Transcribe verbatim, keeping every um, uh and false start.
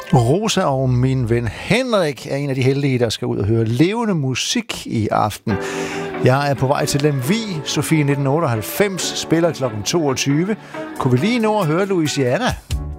Rosa og min ven Henrik er en af de heldige, der skal ud og høre levende musik i aften. Jeg er på vej til Lemvig. Sofie nitten otteoghalvfems spiller klokken toogtyve. Kunne vi lige nå at høre Louisiana?